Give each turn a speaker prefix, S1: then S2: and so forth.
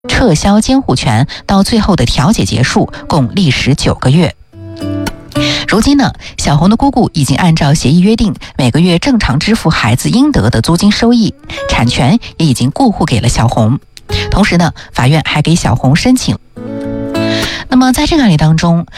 S1: 撤销监护权到最后的调解结束，共历时9个月。如今呢，小红的姑姑已经按照协议约定，每个月正常支付孩子应得的租金收益，产权也已经过户给了小红。同时呢，法院还给小红申请。那么在这个案例当中，